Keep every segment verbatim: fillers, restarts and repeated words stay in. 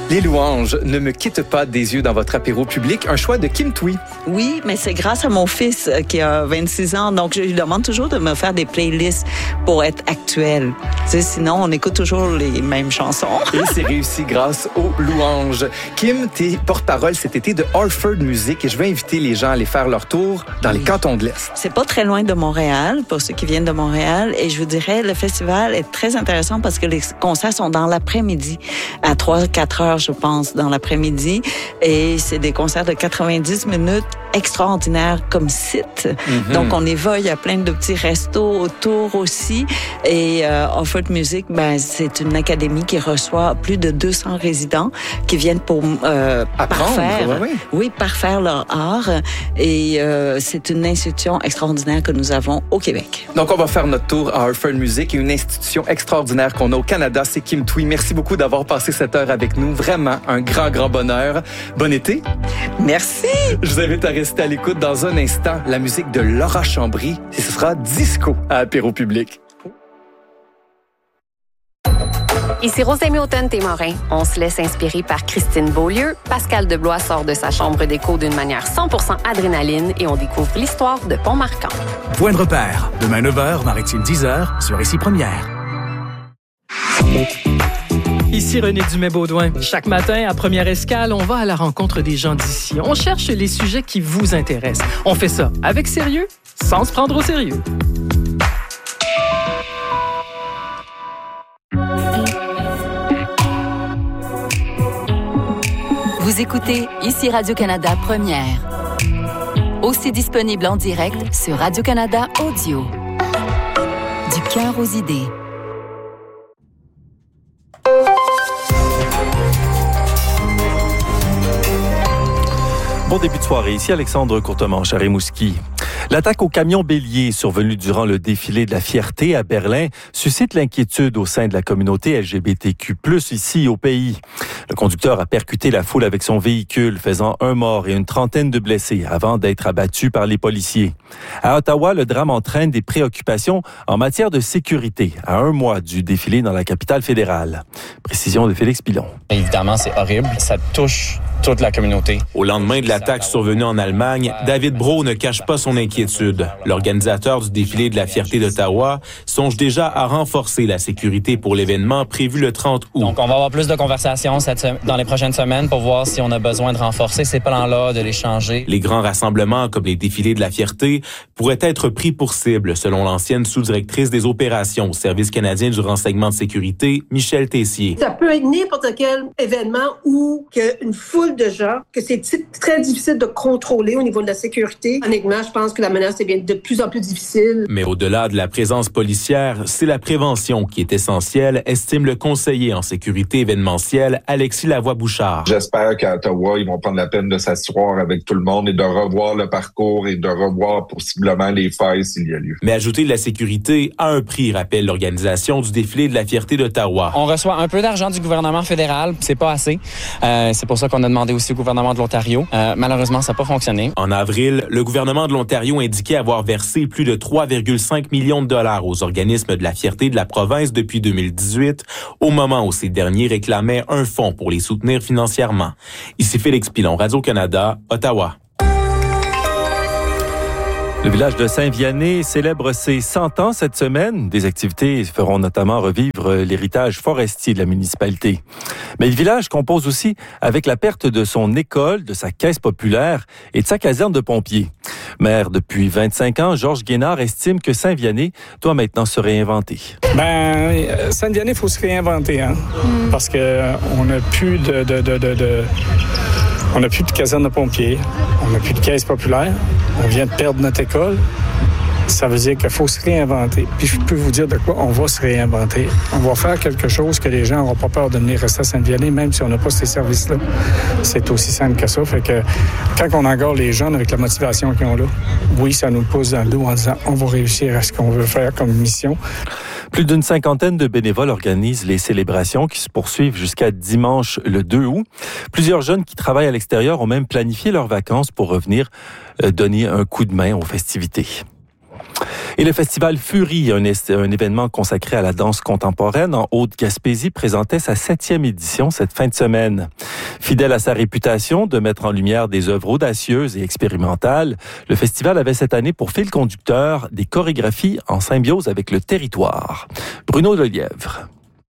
Les louanges ne me quittent pas des yeux dans votre apéro public. Un choix de Kim Thuy. Oui, mais c'est grâce à mon fils euh, qui a vingt-six ans. Donc, je lui demande toujours de me faire des playlists pour être actuel. Tu sais, sinon, on écoute toujours les mêmes chansons. Et c'est réussi grâce aux louanges. Kim, t'es porte-parole cet été de Orford Music et je vais inviter les gens à aller faire leur tour dans les cantons de l'Est. C'est pas très loin de Montréal, pour ceux qui viennent de Montréal. Et je vous dirais, le festival est très intéressant parce que les concerts sont dans l'après-midi, à trois à quatre heures, je pense, dans l'après-midi. Et c'est des concerts de quatre-vingt-dix minutes extraordinaires comme site. Mm-hmm. Donc, on y va, il y a plein de petits restos autour aussi. Et euh, Orford Music, ben, c'est une académie qui reçoit plus de deux cents résidents qui viennent pour euh, parfaire, ouais, ouais. oui, parfaire leur art. Et euh, c'est une institution extraordinaire que nous avons au Québec. Donc, on va faire notre tour à Orford Music, une institution extraordinaire qu'on a au Canada. C'est Kim Thuy. Merci beaucoup d'avoir passé cette heure avec nous. Vraiment un grand, grand bonheur. Bon été. Merci. Je vous invite à rester à l'écoute dans un instant. La musique de Laura Chambry. Et ce sera Disco à Apéro Public. Ici Rosemée Automne-Témorin. On se laisse inspirer par Christine Beaulieu. Pascal Deblois sort de sa chambre d'écho d'une manière cent pour cent adrénaline et on découvre l'histoire de Pont-Marquand. Point de repère. Demain neuf heures, Maritime dix heures, sur Ici Première. Ici René Dumais-Baudouin. Chaque matin, à Première Escale, on va à la rencontre des gens d'ici. On cherche les sujets qui vous intéressent. On fait ça avec sérieux, sans se prendre au sérieux. Vous écoutez Ici Radio-Canada Première. Aussi disponible en direct sur Radio-Canada Audio. Du cœur aux idées. Bon début de soirée. Ici Alexandre Courtemanche à Rimouski. L'attaque au camion bélier survenue durant le défilé de la fierté à Berlin suscite l'inquiétude au sein de la communauté L G B T Q plus, ici au pays. Le conducteur a percuté la foule avec son véhicule, faisant un mort et une trentaine de blessés avant d'être abattu par les policiers. À Ottawa, le drame entraîne des préoccupations en matière de sécurité à un mois du défilé dans la capitale fédérale. Précision de Félix Pilon. Évidemment, c'est horrible. Ça touche toute la communauté. Au lendemain de l'attaque survenue en Allemagne, David Brault ne cache pas son inquiétude. L'organisateur du défilé de la fierté d'Ottawa songe déjà à renforcer la sécurité pour l'événement prévu le trente août. Donc, on va avoir plus de conversations cette se- dans les prochaines semaines pour voir si on a besoin de renforcer ces plans-là, de les changer. Les grands rassemblements, comme les défilés de la fierté, pourraient être pris pour cible, selon l'ancienne sous-directrice des opérations au Service canadien du renseignement de sécurité, Michel Tessier. Ça peut être n'importe quel événement où il y a une foule de gens, que c'est très difficile de contrôler au niveau de la sécurité. Honnêtement, je pense que la menace devient de plus en plus difficile. Mais au-delà de la présence policière, c'est la prévention qui est essentielle, estime le conseiller en sécurité événementielle, Alexis Lavoie-Bouchard. J'espère qu'à Ottawa, ils vont prendre la peine de s'asseoir avec tout le monde et de revoir le parcours et de revoir possiblement les failles s'il y a lieu. Mais ajouter de la sécurité a un prix, rappelle l'organisation du défilé de la fierté d'Ottawa. On reçoit un peu d'argent du gouvernement fédéral, c'est pas assez. Euh, c'est pour ça qu'on a demandé aussi au gouvernement de l'Ontario. Euh, malheureusement, ça n'a pas fonctionné. En avril, le gouvernement de l'Ontario indiquait avoir versé plus de trois virgule cinq millions de dollars aux organismes de la fierté de la province depuis deux mille dix-huit, au moment où ces derniers réclamaient un fonds pour les soutenir financièrement. Ici Félix Pilon, Radio-Canada, Ottawa. Le village de Saint-Vianney célèbre ses cent ans cette semaine. Des activités feront notamment revivre l'héritage forestier de la municipalité. Mais le village compose aussi avec la perte de son école, de sa caisse populaire et de sa caserne de pompiers. Maire depuis vingt-cinq ans, Georges Guénard estime que Saint-Vianney doit maintenant se réinventer. Ben, Saint-Vianney, il faut se réinventer, hein? Mm. Parce qu'on n'a plus de... de, de, de, de... On n'a plus de caserne de pompiers, on n'a plus de caisse populaire, on vient de perdre notre école. Ça veut dire qu'il faut se réinventer. Puis je peux vous dire de quoi on va se réinventer. On va faire quelque chose que les gens n'auront pas peur de venir rester à Sainte-Vianney, même si on n'a pas ces services-là. C'est aussi simple que ça. Fait que quand on engage les jeunes avec la motivation qu'ils ont là, oui, ça nous pousse dans le dos en disant on va réussir à ce qu'on veut faire comme mission. Plus d'une cinquantaine de bénévoles organisent les célébrations qui se poursuivent jusqu'à dimanche le deux août. Plusieurs jeunes qui travaillent à l'extérieur ont même planifié leurs vacances pour revenir donner un coup de main aux festivités. Et le festival Fury, un, un événement consacré à la danse contemporaine en Haute-Gaspésie, présentait sa septième édition cette fin de semaine. Fidèle à sa réputation de mettre en lumière des œuvres audacieuses et expérimentales, le festival avait cette année pour fil conducteur des chorégraphies en symbiose avec le territoire. Bruno Lelièvre.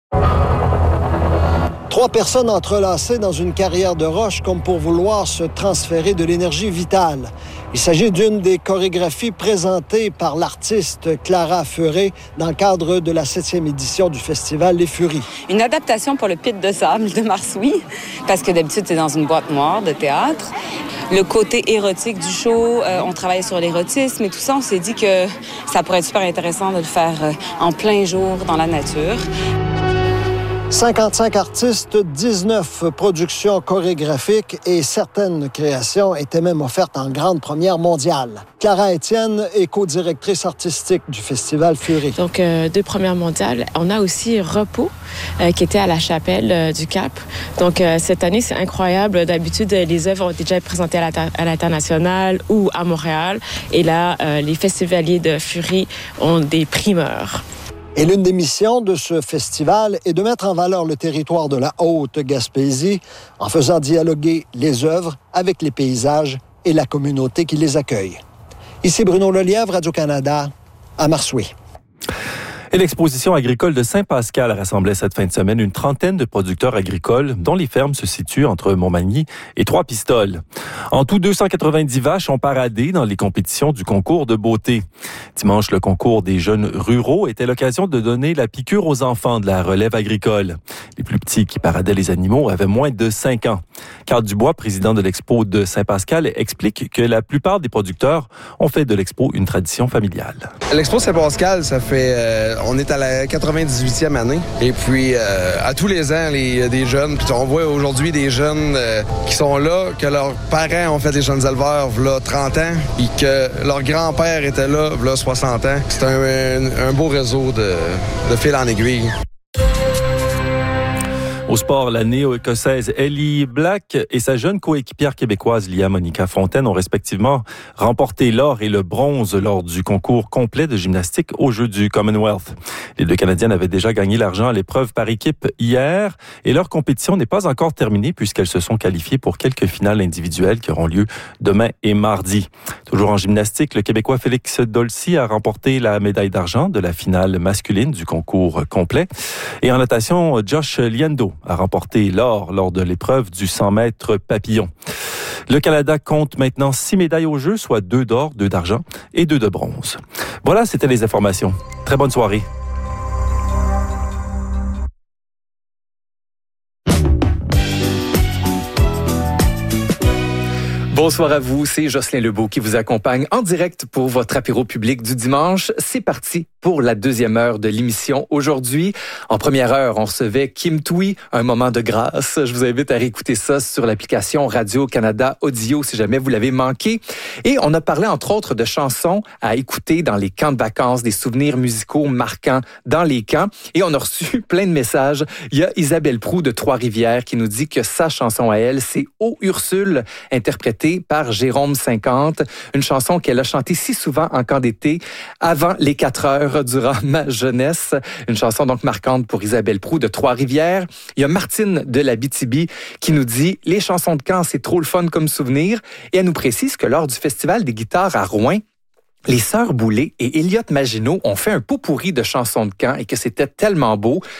Trois personnes entrelacées dans une carrière de roche comme pour vouloir se transférer de l'énergie vitale. Il s'agit d'une des chorégraphies présentées par l'artiste Clara Furé dans le cadre de la septième édition du festival Les Furies. Une adaptation pour le Pit de sable de Marsoui, parce que d'habitude, c'est dans une boîte noire de théâtre. Le côté érotique du show, euh, on travaillait sur l'érotisme et tout ça. On s'est dit que ça pourrait être super intéressant de le faire euh, en plein jour dans la nature. cinquante-cinq artistes, dix-neuf productions chorégraphiques et certaines créations étaient même offertes en grande première mondiale. Clara Étienne est co-directrice artistique du Festival Fury. Donc, euh, deux premières mondiales. On a aussi Repos, euh, qui était à la Chapelle euh, du Cap. Donc, euh, cette année, c'est incroyable. D'habitude, les œuvres ont été déjà présentées à, la, à l'international ou à Montréal. Et là, euh, les festivaliers de Fury ont des primeurs. Et l'une des missions de ce festival est de mettre en valeur le territoire de la Haute-Gaspésie en faisant dialoguer les œuvres avec les paysages et la communauté qui les accueille. Ici Bruno Lelièvre, Radio-Canada, à Marsoui. Et l'exposition agricole de Saint-Pascal rassemblait cette fin de semaine une trentaine de producteurs agricoles dont les fermes se situent entre Montmagny et Trois-Pistoles. En tout, deux cent quatre-vingt-dix vaches ont paradé dans les compétitions du concours de beauté. Dimanche, le concours des jeunes ruraux était l'occasion de donner la piqûre aux enfants de la relève agricole. Les plus petits qui paradaient les animaux avaient moins de cinq ans. Carl Dubois, président de l'Expo de Saint-Pascal, explique que la plupart des producteurs ont fait de l'Expo une tradition familiale. L'Expo Saint-Pascal, ça fait... Euh, on est à la quatre-vingt-dix-huitième année. Et puis, euh, à tous les ans, il y a des jeunes. Puis on voit aujourd'hui des jeunes euh, qui sont là, que leurs parents ont fait des jeunes éleveurs v'là trente ans, et que leur grand-père était là v'là soixante ans. C'est un, un, un beau réseau de, de fil en aiguille. Au sport, la néo-écossaise Ellie Black et sa jeune coéquipière québécoise Lia Monica Fontaine ont respectivement remporté l'or et le bronze lors du concours complet de gymnastique aux Jeux du Commonwealth. Les deux Canadiennes avaient déjà gagné l'argent à l'épreuve par équipe hier et leur compétition n'est pas encore terminée puisqu'elles se sont qualifiées pour quelques finales individuelles qui auront lieu demain et mardi. Toujours en gymnastique, le Québécois Félix Dolcy a remporté la médaille d'argent de la finale masculine du concours complet. Et en natation, Josh Liendo a remporté l'or lors de l'épreuve du cent mètres papillon. Le Canada compte maintenant six médailles aux Jeux, soit deux d'or, deux d'argent et deux de bronze. Voilà, c'était les informations. Très bonne soirée. Bonsoir à vous, c'est Jocelyn Lebeau qui vous accompagne en direct pour votre apéro public du dimanche. C'est parti pour la deuxième heure de l'émission. Aujourd'hui, en première heure, on recevait Kim Thuy, un moment de grâce. Je vous invite à réécouter ça sur l'application Radio-Canada Audio si jamais vous l'avez manqué. Et on a parlé entre autres de chansons à écouter dans les camps de vacances, des souvenirs musicaux marquants dans les camps. Et on a reçu plein de messages. Il y a Isabelle Proulx de Trois-Rivières qui nous dit que sa chanson à elle, c'est « Ô Ursule », interprétée par Jérôme cinquante, une chanson qu'elle a chantée si souvent en camp d'été, avant les quatre heures durant ma jeunesse. Une chanson donc marquante pour Isabelle Proulx de Trois-Rivières. Il y a Martine de l'Abitibi qui nous dit « Les chansons de camp, c'est trop le fun comme souvenir ». Et elle nous précise que lors du Festival des guitares à Rouen, les sœurs Boulay et Elliott Maginot ont fait un pot pourri de chansons de camp et que c'était tellement beau.